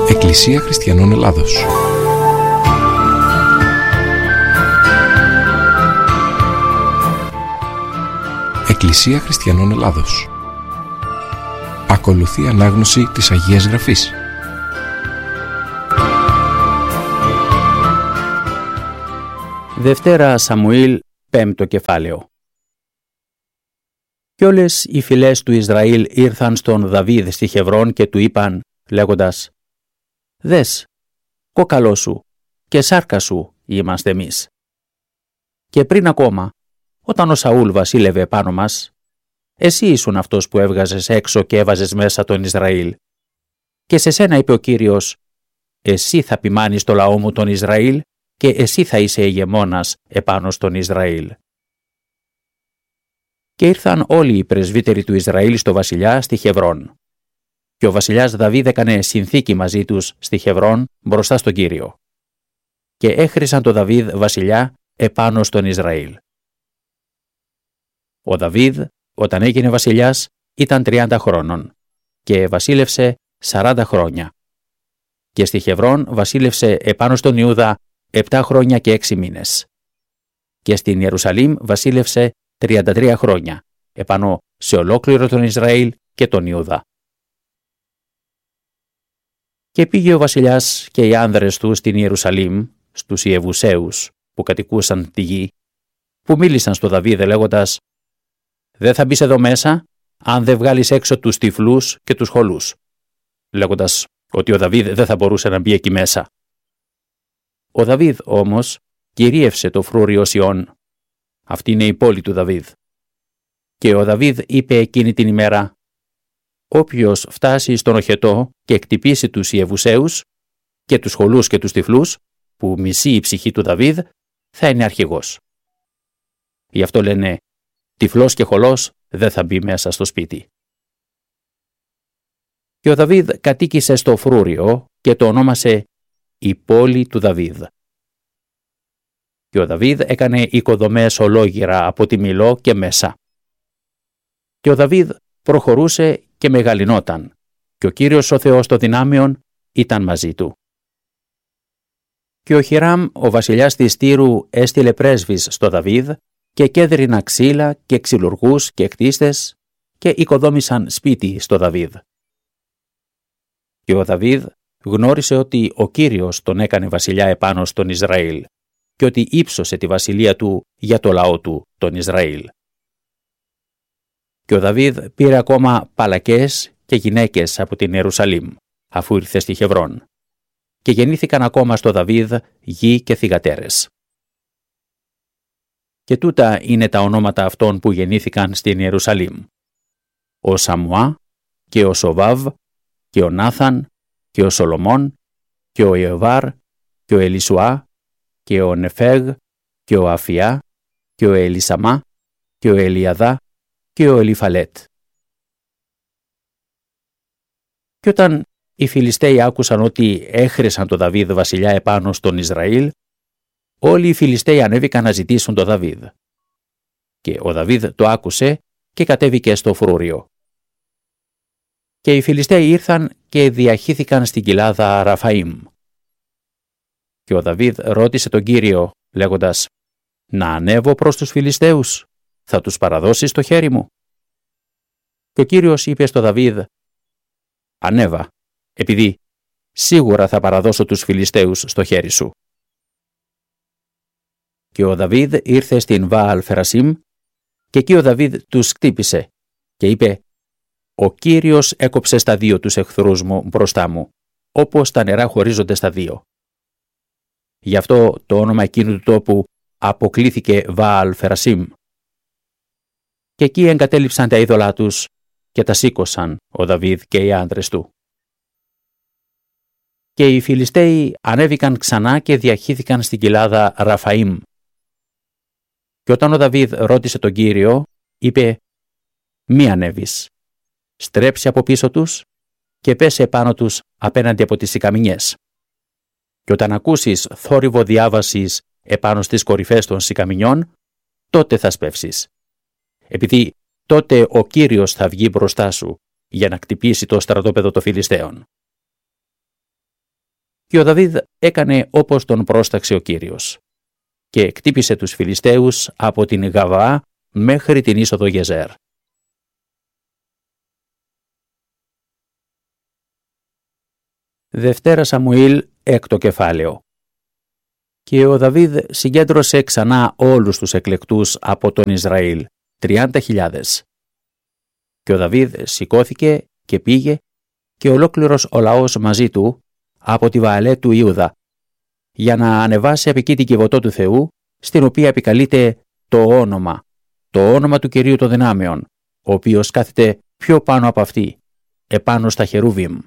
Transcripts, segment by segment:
Εκκλησία Χριστιανών Ελλάδος. Εκκλησία Χριστιανών Ελλάδος. Ακολουθεί ανάγνωση της Αγίας Γραφής. Δευτέρα Σαμουήλ, 5ο κεφάλαιο. Κι όλες οι φυλές του Ισραήλ ήρθαν στον Δαβίδ στη Χεβρών και του είπαν, λέγοντας: «Δες, κόκαλό σου και σάρκα σου είμαστε εμείς. Και πριν ακόμα, όταν ο Σαούλ βασίλευε πάνω μας, εσύ ήσουν αυτός που έβγαζες έξω και έβαζες μέσα τον Ισραήλ. Και σε σένα είπε ο Κύριος, εσύ θα ποιμάνεις το λαό μου τον Ισραήλ και εσύ θα είσαι ηγεμόνας επάνω στον Ισραήλ». Και ήρθαν όλοι οι πρεσβύτεροι του Ισραήλ στο βασιλιά στη Χεβρών. Και ο βασιλιάς Δαβίδ έκανε συνθήκη μαζί τους στη Χεβρών μπροστά στον Κύριο. Και έχρισαν το Δαβίδ βασιλιά επάνω στον Ισραήλ. Ο Δαβίδ, όταν έγινε βασιλιάς, ήταν 30 χρόνων και βασίλευσε 40 χρόνια. Και στη Χεβρών βασίλευσε επάνω στον Ιούδα 7 χρόνια και 6 μήνες. Και στην Ιερουσαλήμ βασίλευσε 33 χρόνια, επάνω σε ολόκληρο τον Ισραήλ και τον Ιούδα. Και πήγε ο βασιλιάς και οι άνδρες του στην Ιερουσαλήμ, στους Ιεβουσαίους που κατοικούσαν τη γη, που μίλησαν στο Δαβίδ λέγοντας: «Δεν θα μπεις εδώ μέσα, αν δεν βγάλεις έξω τους τυφλούς και τους χολούς», λέγοντας ότι ο Δαβίδ δεν θα μπορούσε να μπει εκεί μέσα. Ο Δαβίδ όμως κυρίευσε το φρούριο Σιών. Αυτή είναι η πόλη του Δαβίδ. Και ο Δαβίδ είπε εκείνη την ημέρα: «Όποιος φτάσει στον οχετό και εκτυπήσει τους Ιεβουσαίους και τους χολούς και τους τυφλούς, που μισεί η ψυχή του Δαβίδ, θα είναι αρχηγός». Γι' αυτό λένε: «Τυφλός και χολός δεν θα μπει μέσα στο σπίτι». Και ο Δαβίδ κατοίκησε στο φρούριο και το ονόμασε «Η πόλη του Δαβίδ». Και ο Δαβίδ έκανε οικοδομές ολόγυρα από τη Μιλώ και μέσα. Και ο Δαβίδ προχωρούσε και μεγαλυνόταν, και ο Κύριος ο Θεός των δυνάμεων ήταν μαζί του. Και ο Χιράμ, ο βασιλιάς της Τύρου, έστειλε πρέσβεις στο Δαβίδ και κέδρινα ξύλα και ξυλουργούς και κτίστες και οικοδόμησαν σπίτι στο Δαβίδ. Και ο Δαβίδ γνώρισε ότι ο Κύριος τον έκανε βασιλιά επάνω στον Ισραήλ και ότι ύψωσε τη βασιλεία του για το λαό του, τον Ισραήλ. Και ο Δαβίδ πήρε ακόμα παλακές και γυναίκες από την Ιερουσαλήμ, αφού ήρθε στη Χεβρών. Και γεννήθηκαν ακόμα στο Δαβίδ γη και θυγατέρες. Και τούτα είναι τα ονόματα αυτών που γεννήθηκαν στην Ιερουσαλήμ: ο Σαμουά και ο Σοβάβ και ο Νάθαν και ο Σολομών και ο Ιωβάρ και ο Ελισουά και ο Νεφέγ και ο Αφιά και ο Ελισαμά και ο Ελιαδά και ο Ελιφαλέτ. Και όταν οι Φιλιστέοι άκουσαν ότι έχρισαν το Δαβίδ βασιλιά επάνω στον Ισραήλ, όλοι οι Φιλιστέοι ανέβηκαν να ζητήσουν το Δαβίδ. Και ο Δαβίδ το άκουσε και κατέβηκε στο φρούριο. Και οι Φιλιστέοι ήρθαν και διαχύθηκαν στην κοιλάδα Ραφαΐμ. Και ο Δαβίδ ρώτησε τον Κύριο, λέγοντας: «Να ανέβω προς τους Φιλιστέους, θα τους παραδώσεις στο χέρι μου?» Και ο Κύριος είπε στο Δαβίδ: «Ανέβα, επειδή σίγουρα θα παραδώσω τους Φιλιστέους στο χέρι σου». Και ο Δαβίδ ήρθε στην Βαάλ Φερασίμ και εκεί ο Δαβίδ τους χτύπησε και είπε: «Ο Κύριος έκοψε στα δύο τους εχθρούς μου μπροστά μου, όπως τα νερά χωρίζονται στα δύο». Γι' αυτό το όνομα εκείνου του τόπου αποκλήθηκε Βαάλ Φερασίμ. Και εκεί εγκατέλειψαν τα είδωλά τους και τα σήκωσαν ο Δαβίδ και οι άντρες του. Και οι Φιλιστέοι ανέβηκαν ξανά και διαχύθηκαν στην κοιλάδα Ραφαΐμ. Και όταν ο Δαβίδ ρώτησε τον Κύριο, είπε: «Μη ανέβεις, στρέψε από πίσω τους και πέσε επάνω τους απέναντι από τις σικαμινιές. Και όταν ακούσεις θόρυβο διάβασης επάνω στις κορυφές των σικαμινιών, τότε θα σπεύσεις. Επειδή τότε ο Κύριος θα βγει μπροστά σου για να χτυπήσει το στρατόπεδο των Φιλιστέων». Και ο Δαβίδ έκανε όπως τον πρόσταξε ο Κύριος και εκτύπησε τους Φιλιστέους από την Γαβαά μέχρι την είσοδο Γεζέρ. Δευτέρα Σαμουήλ, 6ο κεφάλαιο. Και ο Δαβίδ συγκέντρωσε ξανά όλους τους εκλεκτούς από τον Ισραήλ, 30.000. Και ο Δαβίδ σηκώθηκε και πήγε και ολόκληρος ο λαός μαζί του από τη Βααλέ του Ιούδα, για να ανεβάσει από εκεί την Κιβωτό του Θεού, στην οποία επικαλείται το όνομα του Κυρίου των Δυνάμεων, ο οποίος κάθεται πιο πάνω από αυτή, επάνω στα χερούβιμ.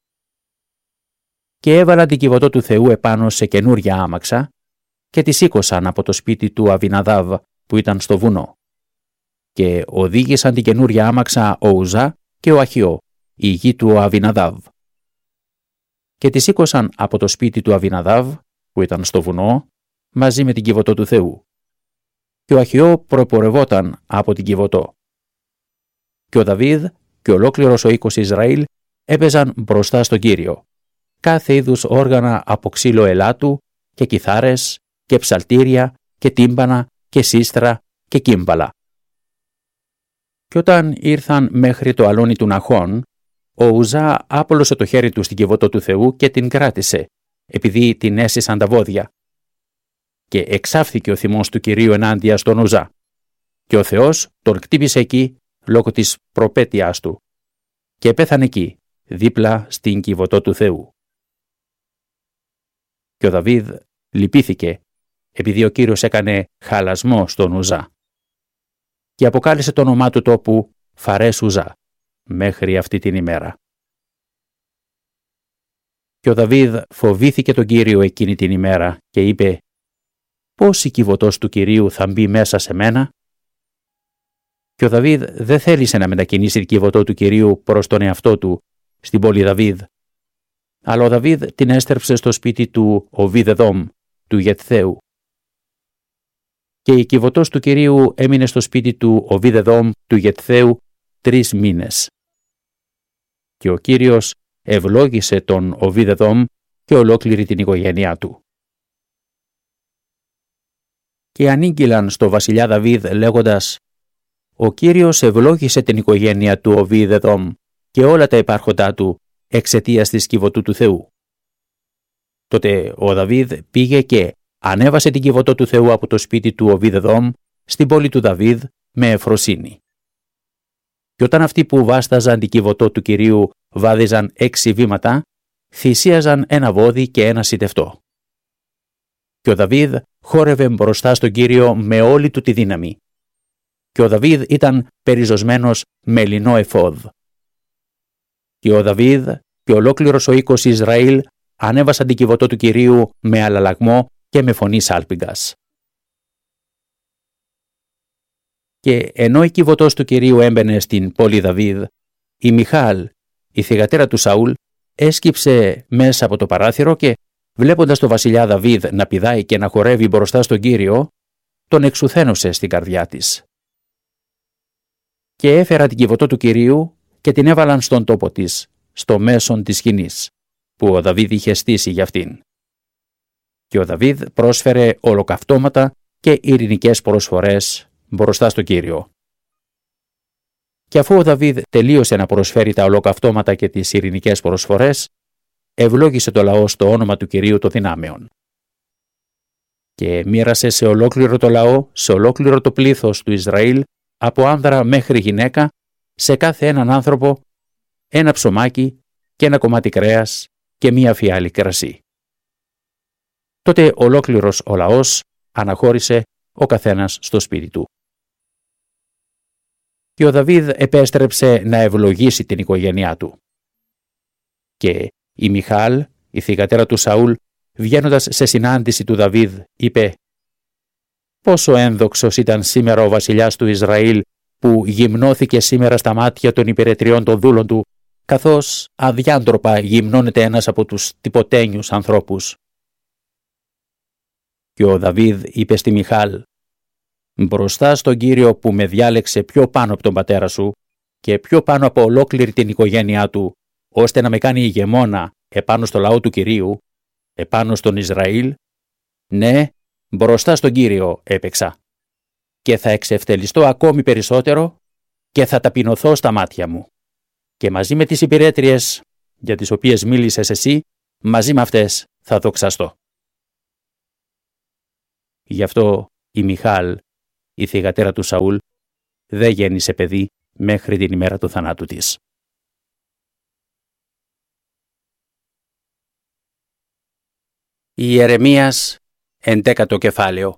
Και έβαλαν την Κιβωτό του Θεού επάνω σε καινούρια άμαξα και τη σήκωσαν από το σπίτι του Αβιναδάβ που ήταν στο βουνό. Και οδήγησαν την καινούρια άμαξα ο Ουζά και ο Αχιώ, η γη του Αβιναδάβ. Και τη σήκωσαν από το σπίτι του Αβιναδάβ που ήταν στο βουνό μαζί με την Κιβωτό του Θεού. Και ο Αχιώ προπορευόταν από την Κιβωτό. Και ο Δαβίδ και ολόκληρος ο οίκος Ισραήλ έπαιζαν μπροστά στον Κύριο, κάθε είδους όργανα από ξύλο ελάτου και κιθάρες και ψαλτήρια και τύμπανα και σύστρα και κύμπαλα. Και όταν ήρθαν μέχρι το αλόνι του Ναχών, ο Ουζά άπολωσε το χέρι του στην Κιβωτό του Θεού και την κράτησε, επειδή την έσυσαν τα βόδια. Και εξάφθηκε ο θυμός του Κυρίου ενάντια στον Ουζά. Και ο Θεός τον χτύπησε εκεί λόγω της προπέτειάς του. Και πέθανε εκεί, δίπλα στην Κιβωτό του Θεού. Και ο Δαβίδ λυπήθηκε, επειδή ο Κύριος έκανε χαλασμό στον Ουζά. Και αποκάλεσε το όνομά του τόπου Φαρές Ουζά, μέχρι αυτή την ημέρα. Και ο Δαβίδ φοβήθηκε τον Κύριο εκείνη την ημέρα και είπε: «Πώς η Κιβωτός του Κυρίου θα μπει μέσα σε μένα?» Και ο Δαβίδ δεν θέλησε να μετακινήσει την Κιβωτό του Κυρίου προς τον εαυτό του στην πόλη Δαβίδ. Αλλά ο Δαβίδ την έστρεψε στο σπίτι του Οβίδ-εδόμ, του Γετθαίου. Και η Κιβωτός του Κυρίου έμεινε στο σπίτι του Οβίδ-εδόμ, του Γετθαίου, 3 μήνες. Και ο Κύριος ευλόγησε τον Οβίδ-εδόμ και ολόκληρη την οικογένειά του. Και ανήγγυλαν στο βασιλιά Δαβίδ λέγοντας: «Ο Κύριος ευλόγησε την οικογένεια του Οβίδ-εδόμ και όλα τα υπάρχοντά του εξαιτίας της Κιβωτού του Θεού». Τότε ο Δαβίδ πήγε και ανέβασε την Κιβωτό του Θεού από το σπίτι του Οβίδ-εδόμ στην πόλη του Δαβίδ με ευφροσύνη. Και όταν αυτοί που βάσταζαν την Κιβωτό του Κυρίου βάδιζαν 6 βήματα, θυσίαζαν ένα βόδι και ένα σιτευτό. Και ο Δαβίδ χόρευε μπροστά στον Κύριο με όλη του τη δύναμη. Και ο Δαβίδ ήταν περιζωσμένος με λινό εφόδ. Και ο Δαβίδ και ολόκληρος ο οίκος Ισραήλ ανέβασαν την Κιβωτό του Κυρίου με αλλαλαγμό και με φωνή σάλπιγγας. Και ενώ η Κιβωτός του Κυρίου έμπαινε στην πόλη Δαβίδ, η Μιχάλ, η θυγατέρα του Σαούλ, έσκυψε μέσα από το παράθυρο και, βλέποντας τον βασιλιά Δαβίδ να πηδάει και να χορεύει μπροστά στον Κύριο, τον εξουθένωσε στην καρδιά της. Και έφερα την Κιβωτό του Κυρίου και την έβαλαν στον τόπο της, στο μέσον της σκηνής, που ο Δαβίδ είχε στήσει για αυτήν. Και ο Δαβίδ πρόσφερε ολοκαυτώματα και ειρηνικές προσφορές μπροστά στον Κύριο. Και αφού ο Δαβίδ τελείωσε να προσφέρει τα ολοκαυτώματα και τις ειρηνικές προσφορές, ευλόγησε το λαό στο όνομα του Κυρίου των Δυνάμεων. Και μοίρασε σε ολόκληρο το λαό, σε ολόκληρο το πλήθος του Ισραήλ, από άνδρα μέχρι γυναίκα, σε κάθε έναν άνθρωπο, ένα ψωμάκι και ένα κομμάτι κρέας και μία φιάλη κρασί. Τότε ολόκληρος ο λαός αναχώρησε ο καθένας στο σπίτι του. Και ο Δαβίδ επέστρεψε να ευλογήσει την οικογένειά του. Και η Μιχάλ, η θυγατέρα του Σαούλ, βγαίνοντας σε συνάντηση του Δαβίδ, είπε: «Πόσο ένδοξος ήταν σήμερα ο βασιλιάς του Ισραήλ, που γυμνώθηκε σήμερα στα μάτια των υπηρετριών των δούλων του, καθώς αδιάντροπα γυμνώνεται ένας από τους τυποτένιους ανθρώπους». Και ο Δαβίδ είπε στη Μιχάλ: «Μπροστά στον Κύριο που με διάλεξε πιο πάνω από τον πατέρα σου και πιο πάνω από ολόκληρη την οικογένειά του, ώστε να με κάνει ηγεμόνα επάνω στο λαό του Κυρίου, θα πω ότι ο Κύριος είναι πιο δυνατός από όλους τους θεούς που έχουν γίνει. Και ο Δαβίδ είπε στη Μιχάλ: «Μπροστά στον Κύριο που με διάλεξε πιο πάνω από τον πατέρα σου και πιο πάνω από ολόκληρη την οικογένειά του, ώστε να με κάνει ηγεμόνα επάνω στο λαό του Κυρίου, επάνω στον Ισραήλ, ναι, μπροστά στον Κύριο έπαιξα. Και θα εξευτελιστώ ακόμη περισσότερο και θα ταπεινωθώ στα μάτια μου. Και μαζί με τις υπηρέτριες για τις οποίες μίλησες εσύ, μαζί με αυτές θα δοξαστώ. Γι' αυτό η Μιχάλ, η θυγατέρα του Σαούλ, δεν γέννησε παιδί μέχρι την ημέρα του θανάτου της. Ιερεμίας, 11ο κεφάλαιο.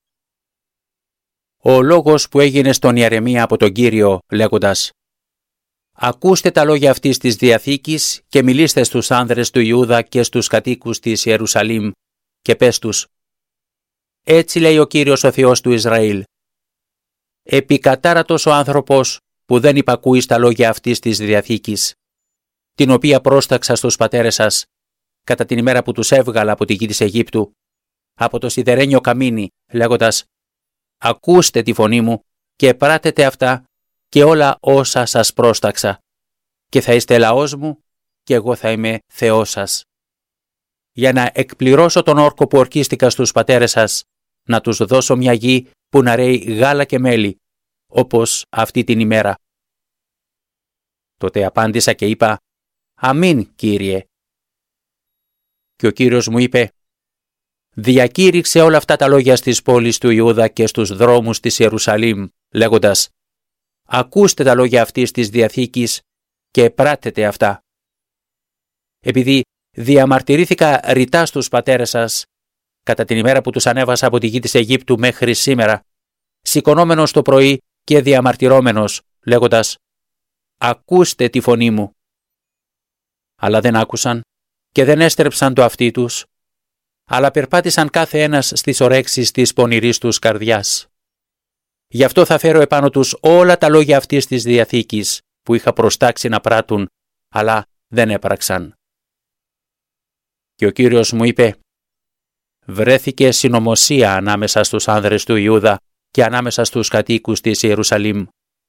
Ο λόγος που έγινε στον Ιερεμία από τον Κύριο λέγοντας «Ακούστε τα λόγια αυτής της Διαθήκης και μιλήστε στους άνδρες του Ιούδα και στους κατοίκους της Ιερουσαλήμ και πες τους «Έτσι λέει ο Κύριος ο Θεός του Ισραήλ. Επικατάρατος ο άνθρωπος που δεν υπακούει στα λόγια αυτής της Διαθήκης, την οποία πρόσταξα στους πατέρες σας κατά την ημέρα που τους έβγαλα από τη γη της Αιγύπτου, από το σιδερένιο καμίνι, λέγοντας «Ακούστε τη φωνή μου και πράτετε αυτά και όλα όσα σας πρόσταξα, και θα είστε λαός μου και εγώ θα είμαι Θεός σας. Για να εκπληρώσω τον όρκο που ορκίστηκα στους πατέρες σας, να τους δώσω μια γη που να ρέει γάλα και μέλι, όπως αυτή την ημέρα». Τότε απάντησα και είπα «Αμήν, Κύριε». Και ο Κύριος μου είπε «Διακήρυξε όλα αυτά τα λόγια στις πόλεις του Ιούδα και στους δρόμους της Ιερουσαλήμ, λέγοντας «Ακούστε τα λόγια αυτής της Διαθήκης και πράτετε αυτά. Επειδή διαμαρτυρήθηκα ρητά στους πατέρες σας, κατά την ημέρα που τους ανέβασα από τη γη της Αιγύπτου μέχρι σήμερα, σηκωνόμενος το πρωί και διαμαρτυρόμενος, λέγοντας «Ακούστε τη φωνή μου». Αλλά δεν άκουσαν και δεν έστρεψαν το αυτί τους, αλλά περπάτησαν κάθε ένας στις ορέξεις της πονηρής τους καρδιάς. Γι' αυτό θα φέρω επάνω τους όλα τα λόγια αυτής της Διαθήκης που είχα προστάξει να πράττουν, αλλά δεν έπραξαν. Και ο Κύριος μου είπε «Βρέθηκε συνωμοσία ανάμεσα στους άνδρες του Ιούδα και ανάμεσα στους κατοίκους της Ιερουσαλήμ.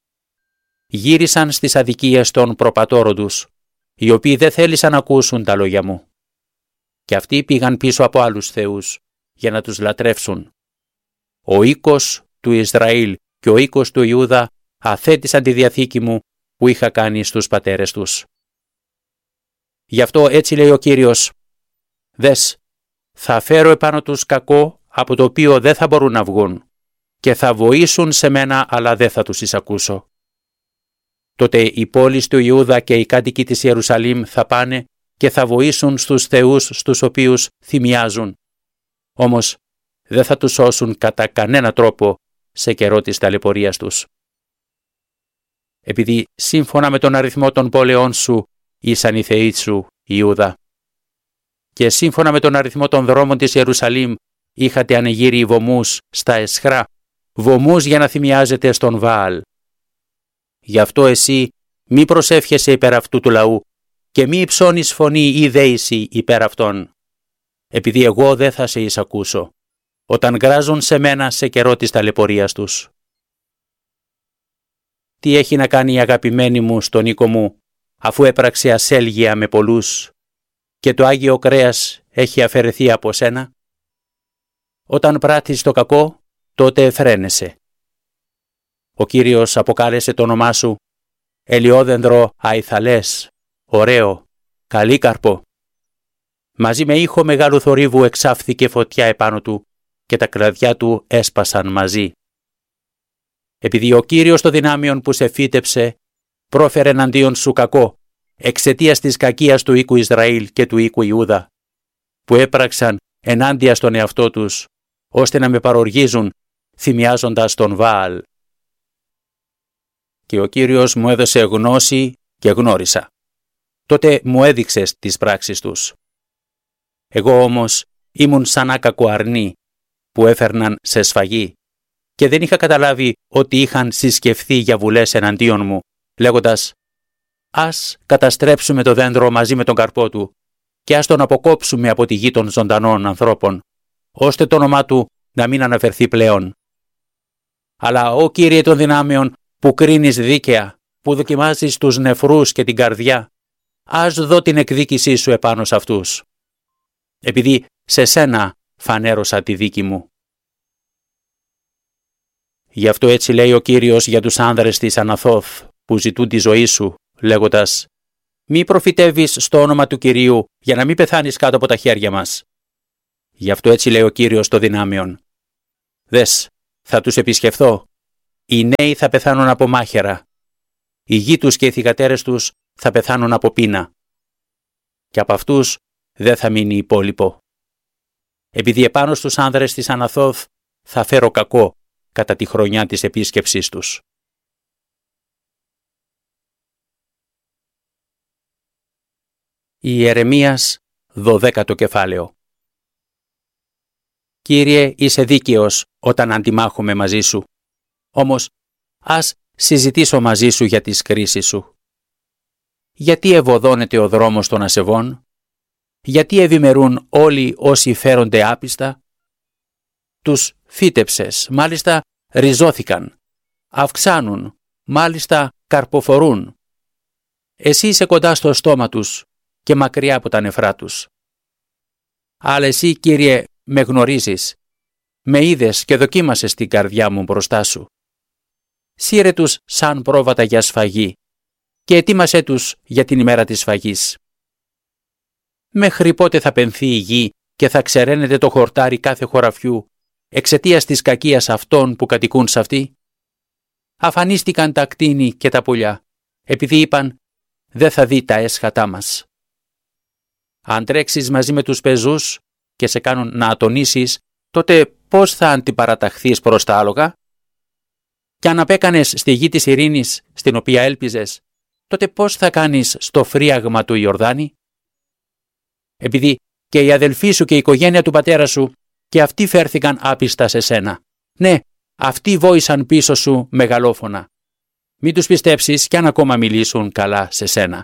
Γύρισαν στις αδικίες των προπατώρων τους, οι οποίοι δεν θέλησαν να ακούσουν τα λόγια μου. Και αυτοί πήγαν πίσω από άλλους θεούς για να τους λατρεύσουν. Ο οίκος του Ισραήλ και ο οίκος του Ιούδα αθέτησαν τη Διαθήκη μου που είχα κάνει στους πατέρες τους. Γι' αυτό έτσι λέει ο Κύριος «Δες, θα φέρω επάνω τους κακό από το οποίο δεν θα μπορούν να βγουν και θα βοήσουν σε μένα αλλά δεν θα τους εισακούσω. Τότε οι πόλεις του Ιούδα και οι κάτοικοι της Ιερουσαλήμ θα πάνε και θα βοήσουν στους θεούς στους οποίους θυμιάζουν. Όμως δεν θα τους σώσουν κατά κανένα τρόπο σε καιρό της ταλαιπωρίας τους. Επειδή σύμφωνα με τον αριθμό των πόλεων σου ήσαν οι θεοί σου, Ιούδα, και σύμφωνα με τον αριθμό των δρόμων της Ιερουσαλήμ είχατε ανεγείρει βωμούς στα εσχρά, βωμούς για να θυμιάζετε στον Βαάλ. Γι' αυτό εσύ μη προσεύχεσαι υπέρ αυτού του λαού και μη υψώνεις φωνή ή δέηση υπέρ αυτών, επειδή εγώ δεν θα σε εισακούσω, όταν γκράζουν σε μένα σε καιρό της ταλαιπωρίας τους. Τι έχει να κάνει η αγαπημένη μου στον οίκο μου, αφού έπραξε ασέλγεια με πολλούς και το Άγιο Κρέας έχει αφαιρεθεί από σένα? Όταν πράττεις το κακό, τότε εφραίνεσαι. Ο Κύριος αποκάλεσε το όνομά σου ελιόδενδρο αϊθαλές, ωραίο, καλή καρπό. Μαζί με ήχο μεγάλου θορύβου εξάφθηκε φωτιά επάνω του και τα κλαδιά του έσπασαν μαζί. Επειδή ο Κύριος των δυνάμεων που σε φύτεψε πρόφερε εναντίον σου κακό, εξαιτίας της κακίας του οίκου Ισραήλ και του οίκου Ιούδα, που έπραξαν ενάντια στον εαυτό τους, ώστε να με παροργίζουν, θυμιάζοντας τον Βαάλ. Και ο Κύριος μου έδωσε γνώση και γνώρισα. Τότε μου έδειξες τις πράξεις τους. Εγώ όμως ήμουν σαν άκακο αρνί που έφερναν σε σφαγή και δεν είχα καταλάβει ότι είχαν συσκεφθεί για βουλές εναντίον μου, λέγοντας «Ας καταστρέψουμε το δέντρο μαζί με τον καρπό του και ας τον αποκόψουμε από τη γη των ζωντανών ανθρώπων, ώστε το όνομά του να μην αναφερθεί πλέον». Αλλά ο Κύριε των δυνάμεων που κρίνεις δίκαια, που δοκιμάζεις τους νεφρούς και την καρδιά, ας δω την εκδίκησή σου επάνω σε αυτούς. επειδή σε σένα φανέρωσα τη δίκη μου. Γι' αυτό έτσι λέει ο Κύριος για τους άνδρες της Αναθώθ που ζητούν τη ζωή σου, λέγοντας «Μη προφητεύεις στο όνομα του Κυρίου για να μην πεθάνεις κάτω από τα χέρια μας». Γι' αυτό έτσι λέει ο Κύριος των δυνάμεων. Δες, θα τους επισκεφθώ. Οι νέοι θα πεθάνουν από μάχαιρα. Οι γη τους και οι θυγατέρες τους θα πεθάνουν από πείνα. Και από αυτούς δεν θα μείνει υπόλοιπο. Επειδή επάνω στους άνδρες της Αναθώθ θα φέρω κακό κατά τη χρονιά της επίσκεψής τους. Ιερεμίας 12ο κεφάλαιο. Κύριε, είσαι δίκαιος όταν αντιμάχομαι μαζί σου. Όμως, ας συζητήσω μαζί σου για τις κρίσεις σου. Γιατί ευωδώνεται ο δρόμος των ασεβών? Γιατί ευημερούν όλοι όσοι φέρονται άπιστα? Τους φύτεψες, μάλιστα ριζώθηκαν. Αυξάνουν, μάλιστα καρποφορούν. Εσύ είσαι κοντά στο στόμα τους και μακριά από τα νεφρά τους. Αλλά εσύ, Κύριε, με γνωρίζεις. Με είδες και δοκίμασες την καρδιά μου μπροστά σου. Σύρε τους σαν πρόβατα για σφαγή και ετοίμασέ τους για την ημέρα της σφαγής. Μέχρι πότε θα πενθεί η γη και θα ξεραίνεται το χορτάρι κάθε χωραφιού εξαιτίας της κακίας αυτών που κατοικούν σε αυτή? Αφανίστηκαν τα κτήνη και τα πουλιά, επειδή είπαν «Δεν θα δει τα έσχατά μας». Αν τρέξεις μαζί με τους πεζούς και σε κάνουν να ατονίσεις, τότε πώς θα αντιπαραταχθείς προς τα άλογα? Και αν απέκανες στη γη της ειρήνης, στην οποία έλπιζες, τότε πώς θα κάνεις στο φρύαγμα του Ιορδάνη? Επειδή και οι αδελφοί σου και η οικογένεια του πατέρα σου και αυτοί φέρθηκαν άπιστα σε σένα. Ναι, αυτοί βόησαν πίσω σου μεγαλόφωνα. Μην τους πιστέψεις κι αν ακόμα μιλήσουν καλά σε σένα.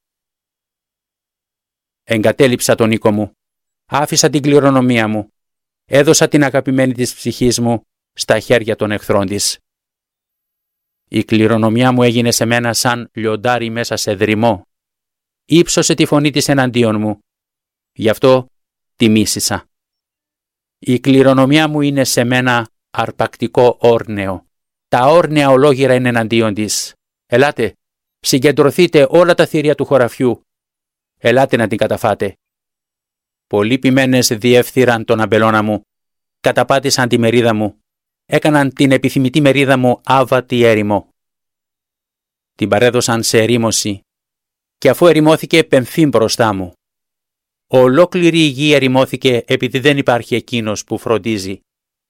Εγκατέλειψα τον οίκο μου. Άφησα την κληρονομία μου. Έδωσα την αγαπημένη της ψυχής μου στα χέρια των εχθρών της. Η κληρονομιά μου έγινε σε μένα σαν λιοντάρι μέσα σε δρυμό. Ήψωσε τη φωνή της εναντίον μου. Γι' αυτό τη μίσησα. Η κληρονομιά μου είναι σε μένα αρπακτικό όρνεο. Τα όρνεα ολόγυρα είναι εναντίον της. Ελάτε, συγκεντρωθείτε όλα τα θηρία του χωραφιού. Ελάτε να την καταφάτε. Πολλοί ποιμένες διεύθυραν τον αμπελώνα μου. Καταπάτησαν τη μερίδα μου. Έκαναν την επιθυμητή μερίδα μου άβατη έρημο. Την παρέδωσαν σε ερήμωση. Και αφού ερημώθηκε πενθεί μπροστά μου. Ολόκληρη η γη ερημώθηκε επειδή δεν υπάρχει εκείνος που φροντίζει.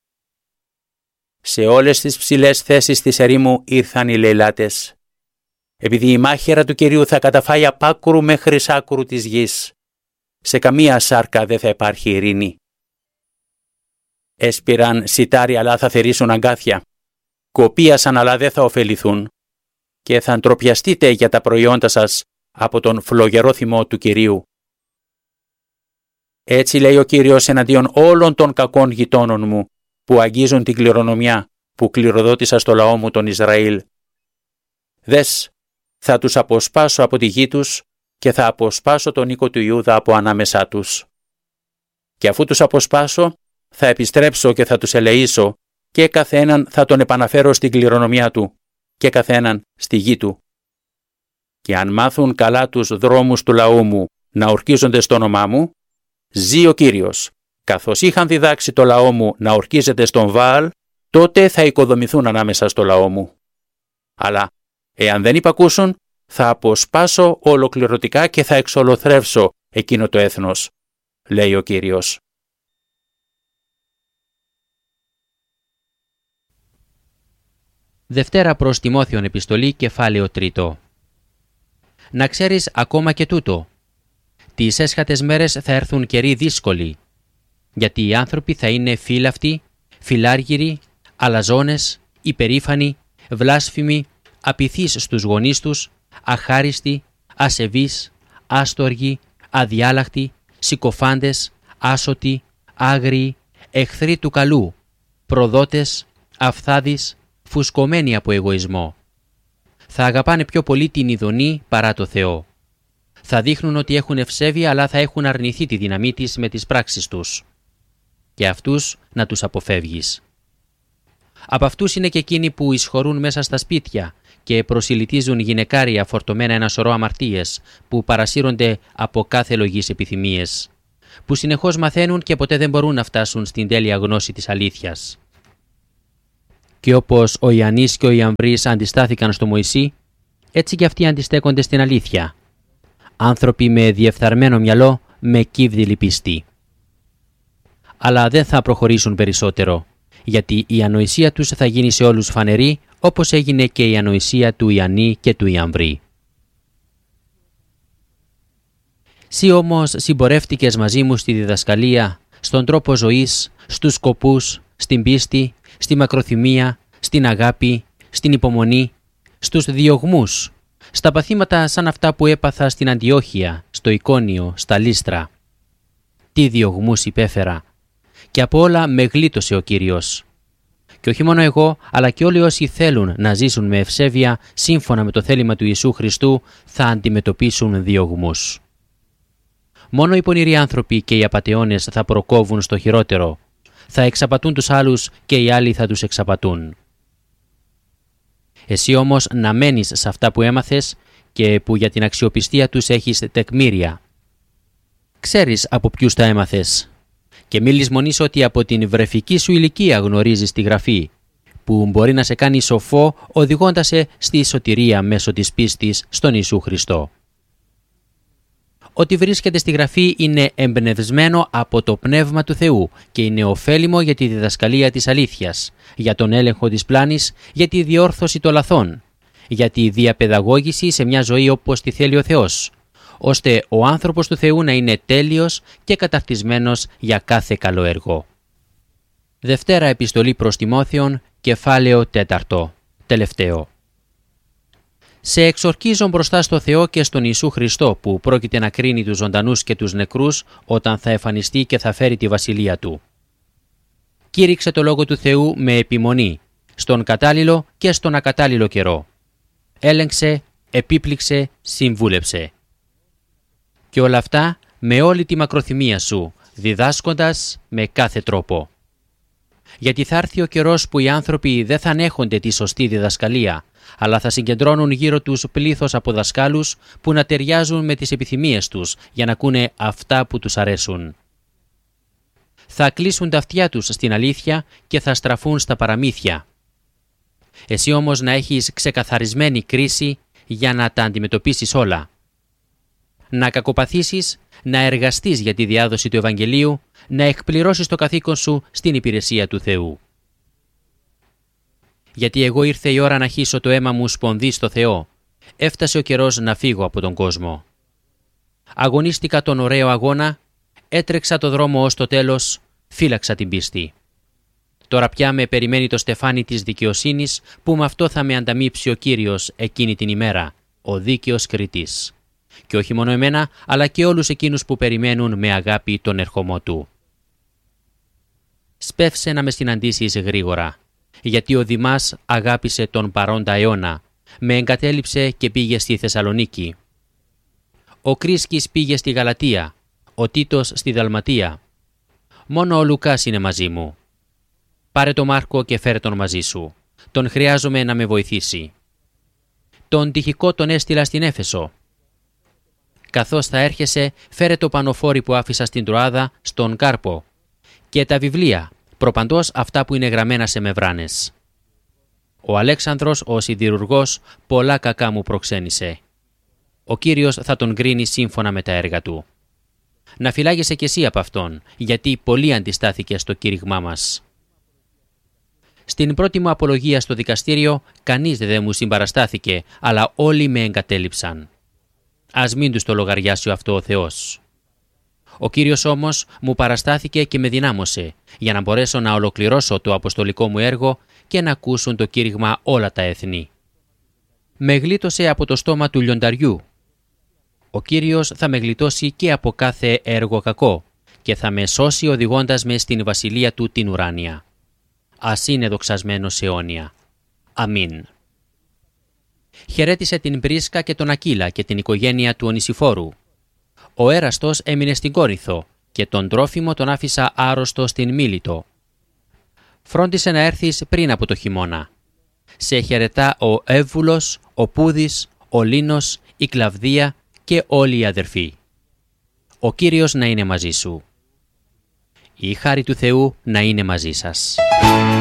Σε όλες τις ψηλές θέσεις της ερήμου ήρθαν οι λαιλάτες. Επειδή η μάχαιρα του Κυρίου θα καταφάει απ' άκρου μέχρι σ' άκρου της γης. Σε καμία σάρκα δεν θα υπάρχει ειρήνη. Έσπηραν σιτάρι αλλά θα θερήσουν αγκάθια. Κοπίασαν αλλά δεν θα ωφεληθούν. Και θα ντροπιαστείτε για τα προϊόντα σας από τον φλογερό θυμό του Κυρίου. Έτσι λέει ο Κύριος εναντίον όλων των κακών γειτόνων μου που αγγίζουν την κληρονομιά που κληροδότησα στο λαό μου τον Ισραήλ. Δες, θα τους αποσπάσω από τη γη τους και θα αποσπάσω τον οίκο του Ιούδα από ανάμεσά τους. Και αφού τους αποσπάσω, θα επιστρέψω και θα τους ελεήσω και καθέναν θα τον επαναφέρω στην κληρονομιά του και καθέναν στη γη του. Και αν μάθουν καλά τους δρόμους του λαού μου να ορκίζονται στο όνομά μου, ζει ο Κύριος. Καθώς είχαν διδάξει το λαό μου να ορκίζεται στον Βαάλ, τότε θα οικοδομηθούν ανάμεσα στο λαό μου. Αλλά εάν δεν υπακούσουν, θα αποσπάσω ολοκληρωτικά και θα εξολοθρεύσω εκείνο το έθνος, λέει ο Κύριος. Δευτέρα προς Τιμόθεον επιστολή, κεφάλαιο 3. Να ξέρεις ακόμα και τούτο. Τις έσχατες μέρες θα έρθουν καιροί δύσκολοι, γιατί οι άνθρωποι θα είναι φύλαυτοι, φιλάργυροι, αλαζόνες, υπερήφανοι, βλάσφημοι, απειθείς στους γονείς τους, αχάριστοι, ασεβείς, άστοργοι, αδιάλακτοι, συκοφάντες, άσωτοι, άγριοι, εχθροί του καλού, προδότες, αφθάδεις, φουσκωμένοι από εγωισμό. Θα αγαπάνε πιο πολύ την ειδονή παρά το Θεό. Θα δείχνουν ότι έχουν ευσέβεια, αλλά θα έχουν αρνηθεί τη δύναμή της με τις πράξεις τους. Και αυτούς να τους αποφεύγεις. Από αυτούς είναι και εκείνοι που εισχωρούν μέσα στα σπίτια και προσιλητίζουν γυναικάρια φορτωμένα ένα σωρό αμαρτίες που παρασύρονται από κάθε λογής επιθυμίες, που συνεχώς μαθαίνουν και ποτέ δεν μπορούν να φτάσουν στην τέλεια γνώση της αλήθειας. Και όπως ο Ιαννής και ο Ιαμβρής αντιστάθηκαν στο Μωυσή, έτσι και αυτοί αντιστέκονται στην αλήθεια. Άνθρωποι με διεφθαρμένο μυαλό, με κύβδηλη πίστη. Αλλά δεν θα προχωρήσουν περισσότερο, γιατί η ανοησία τους θα γίνει σε όλους φανερή, όπως έγινε και η ανοησία του Ιαννή και του Ιαμβρή. Συ όμως συμπορεύτηκες μαζί μου στη διδασκαλία, στον τρόπο ζωής, στους σκοπούς, στην πίστη, στη μακροθυμία, στην αγάπη, στην υπομονή, στους διωγμούς, στα παθήματα σαν αυτά που έπαθα στην Αντιόχεια, στο Εικόνιο, στα Λίστρα. Τι διωγμούς υπέφερα! Και από όλα με γλίτωσε ο Κύριος. Και όχι μόνο εγώ, αλλά και όλοι όσοι θέλουν να ζήσουν με ευσέβεια σύμφωνα με το θέλημα του Ιησού Χριστού θα αντιμετωπίσουν διωγμούς. Μόνο οι πονηροί άνθρωποι και οι απατεώνες θα προκόβουν στο χειρότερο. Θα εξαπατούν τους άλλους και οι άλλοι θα τους εξαπατούν. Εσύ όμως να μένεις σε αυτά που έμαθες και που για την αξιοπιστία τους έχεις τεκμήρια. Ξέρεις από ποιους τα έμαθες. Και μη λησμονείς ότι από την βρεφική σου ηλικία γνωρίζεις τη Γραφή, που μπορεί να σε κάνει σοφό οδηγώντας σε στη σωτηρία μέσω της πίστης στον Ιησού Χριστό. Ό,τι βρίσκεται στη Γραφή είναι εμπνευσμένο από το Πνεύμα του Θεού και είναι ωφέλιμο για τη διδασκαλία της αλήθειας, για τον έλεγχο της πλάνης, για τη διόρθωση των λαθών, για τη διαπαιδαγώγηση σε μια ζωή όπως τη θέλει ο Θεός, ώστε ο άνθρωπος του Θεού να είναι τέλειος και καταρτισμένος για κάθε καλό έργο. Δευτέρα Επιστολή προς Τιμόθεον, κεφάλαιο 4, τελευταίο. Σε εξορκίζω μπροστά στο Θεό και στον Ιησού Χριστό, που πρόκειται να κρίνει τους ζωντανούς και τους νεκρούς όταν θα εμφανιστεί και θα φέρει τη βασιλεία Του. Κήρυξε το Λόγο του Θεού με επιμονή, στον κατάλληλο και στον ακατάλληλο καιρό. Έλεγξε, επίπληξε, συμβούλεψε. Και όλα αυτά με όλη τη μακροθυμία σου, διδάσκοντας με κάθε τρόπο. Γιατί θα έρθει ο καιρός που οι άνθρωποι δεν θα ανέχονται τη σωστή διδασκαλία, αλλά θα συγκεντρώνουν γύρω τους πλήθος από δασκάλους που να ταιριάζουν με τις επιθυμίες τους για να ακούνε αυτά που τους αρέσουν. Θα κλείσουν τα αυτιά τους στην αλήθεια και θα στραφούν στα παραμύθια. Εσύ όμως να έχεις ξεκαθαρισμένη κρίση για να τα αντιμετωπίσεις όλα. Να κακοπαθήσεις, να εργαστείς για τη διάδοση του Ευαγγελίου, να εκπληρώσεις το καθήκον σου στην υπηρεσία του Θεού. Γιατί εγώ ήρθε η ώρα να χύσω το αίμα μου σπονδί στο Θεό. Έφτασε ο καιρός να φύγω από τον κόσμο. Αγωνίστηκα τον ωραίο αγώνα, έτρεξα το δρόμο ως το τέλος, φύλαξα την πίστη. Τώρα πια με περιμένει το στεφάνι της δικαιοσύνης, που με αυτό θα με ανταμείψει ο Κύριος εκείνη την ημέρα, ο δίκαιος κριτής. Και όχι μόνο εμένα, αλλά και όλους εκείνους που περιμένουν με αγάπη τον ερχομό Του. Σπεύσε να με συναντήσεις γρήγορα, γιατί ο Δημάς αγάπησε τον παρόντα αιώνα, με εγκατέλειψε και πήγε στη Θεσσαλονίκη. Ο Κρίσκης πήγε στη Γαλατία, ο Τίτος στη Δαλματία. Μόνο ο Λουκάς είναι μαζί μου. Πάρε τον Μάρκο και φέρε τον μαζί σου. Τον χρειάζομαι να με βοηθήσει. Τον Τυχικό τον έστειλα στην Έφεσο. Καθώς θα έρχεσαι, φέρε το πανοφόρι που άφησα στην Τροάδα, στον Κάρπο, και τα βιβλία, προπαντός αυτά που είναι γραμμένα σε μεμβράνες. Ο Αλέξανδρος, ο σιδηρουργός, πολλά κακά μου προξένησε. Ο Κύριος θα τον κρίνει σύμφωνα με τα έργα του. Να φυλάγεσαι κι εσύ από αυτόν, γιατί πολύ αντιστάθηκε στο κήρυγμά μας. Στην πρώτη μου απολογία στο δικαστήριο, κανείς δεν μου συμπαραστάθηκε, αλλά όλοι με εγκατέλειψαν. Ας μην τους το λογαριάσει αυτό ο Θεός. Ο Κύριος όμως μου παραστάθηκε και με δυνάμωσε, για να μπορέσω να ολοκληρώσω το αποστολικό μου έργο και να ακούσουν το κήρυγμα όλα τα έθνη. Με γλίτωσε από το στόμα του λιονταριού. Ο Κύριος θα με γλιτώσει και από κάθε έργο κακό και θα με σώσει οδηγώντας με στην βασιλεία Του την ουράνια. Ας είναι δοξασμένος αιώνια. Αμήν. Χαιρέτησε την Πρίσκα και τον Ακύλα και την οικογένεια του Ονησιφόρου. Ο Έραστος έμεινε στην Κόρινθο και τον Τρόφιμο τον άφησα άρρωστο στην Μίλητο. Φρόντισε να έρθεις πριν από το χειμώνα. Σε χαιρετά ο Εύβουλος, ο Πούδης, ο Λίνος, η Κλαβδία και όλοι οι αδερφοί. Ο Κύριος να είναι μαζί σου. Η χάρη του Θεού να είναι μαζί σας.